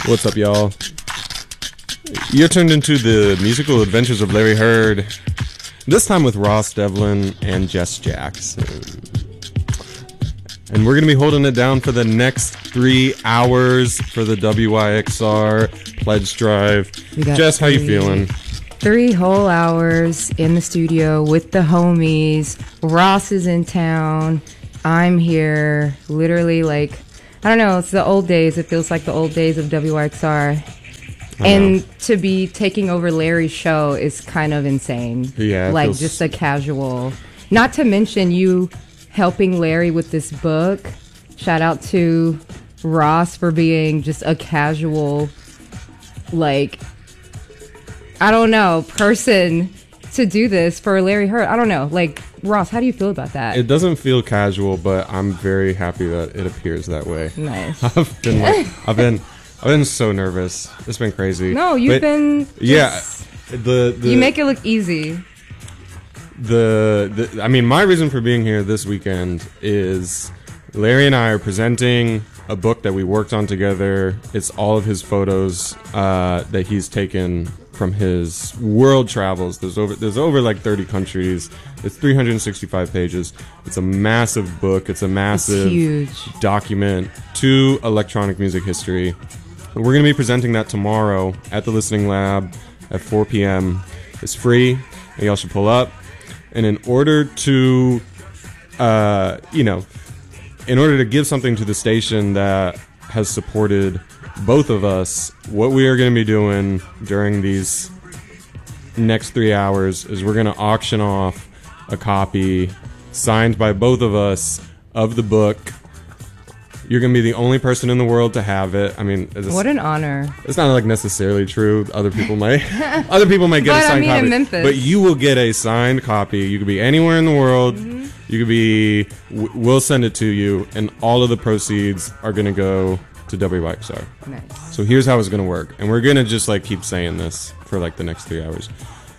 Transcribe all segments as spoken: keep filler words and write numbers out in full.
What's up, y'all? You're tuned into the musical adventures of Larry Heard. This time with Ross Devlin and Jess Jackson. And we're going to be holding it down for the next three hours for the W Y X R Pledge Drive. Jess, how you feeling? Three whole hours in the studio with the homies. Ross is in town. I'm here. Literally, like, I don't know. It's the old days. It feels like the old days of W Y X R. And to be taking over Larry's show is kind of insane. Yeah. Like, just a casual. Not to mention you helping Larry with this book. Shout out to Ross for being just a casual, like, I don't know, person to do this for Larry Heard. I don't know. Like, Ross, how do you feel about that? It doesn't feel casual, but I'm very happy that it appears that way. Nice. I've been like, I've been, I've been so nervous. It's been crazy. No, you've but been. Just, yeah. The, the you make it look easy. The, the I mean, my reason for being here this weekend is Larry and I are presenting a book that we worked on together. It's all of his photos uh, that he's taken from his world travels. There's over there's over like thirty countries. It's three hundred sixty-five pages. It's a massive book. It's a massive it's huge. document to electronic music history. We're going to be presenting that tomorrow at the Listening Lab at four p.m. It's free, and y'all should pull up. And in order to, uh, you know, in order to give something to the station that has supported both of us, what we are going to be doing during these next three hours is we're going to auction off a copy signed by both of us of the book. You're going to be the only person in the world to have it. I mean, it's, what an honor. It's not like necessarily true. Other people might, other people might get but a signed I mean, copy. In Memphis. But you will get a signed copy. You could be anywhere in the world. Mm-hmm. You could be. W- we'll send it to you, and all of the proceeds are going to go to W Y X R. Nice. So here's how it's going to work, and we're going to just like keep saying this for like the next three hours.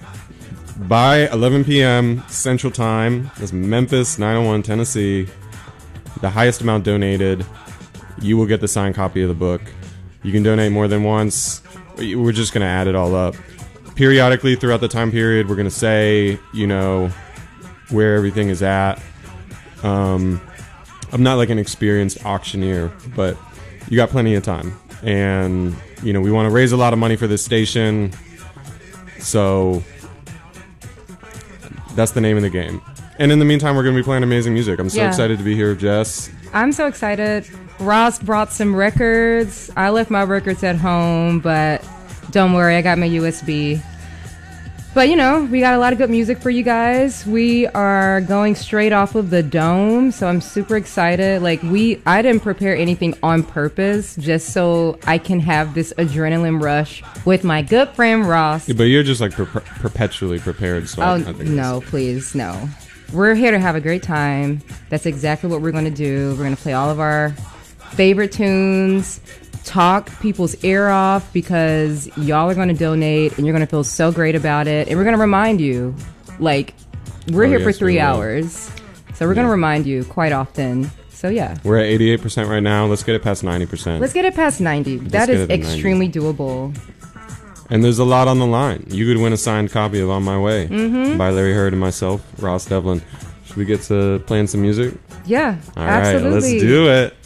By eleven p.m. Central Time, that's Memphis, nine oh one Tennessee. The highest amount donated, you will get the signed copy of the book. You can donate more than once. We're just going to add it all up. Periodically throughout the time period, we're going to say, you know, where everything is at. Um, I'm not like an experienced auctioneer, but you got plenty of time. And, you know, we want to raise a lot of money for this station. So that's the name of the game. And in the meantime, we're going to be playing amazing music. I'm so yeah. excited to be here, Jess. I'm so excited. Ross brought some records. I left my records at home, but don't worry, I got my U S B. But, you know, we got a lot of good music for you guys. We are going straight off of the Dome, so I'm super excited. Like, we, I didn't prepare anything on purpose just so I can have this adrenaline rush with my good friend Ross. Yeah, but you're just, like, per- perpetually prepared. So oh, I think no, please, no. We're here to have a great time. That's exactly what we're going to do. We're going to play all of our favorite tunes, talk people's ear off because y'all are going to donate and you're going to feel so great about it. And we're going to remind you, like, we're oh, here yes, for three we hours. So we're yeah. going to remind you quite often. So, yeah. We're at eighty-eight percent right now. Let's get it past ninety percent. Let's get it past ninety. Let's that is extremely ninety. Doable. And there's a lot on the line. You could win a signed copy of On My Way mm-hmm. by Larry Heard and myself, Ross Devlin. Should we get to playing some music? Yeah, All absolutely. right, let's do it.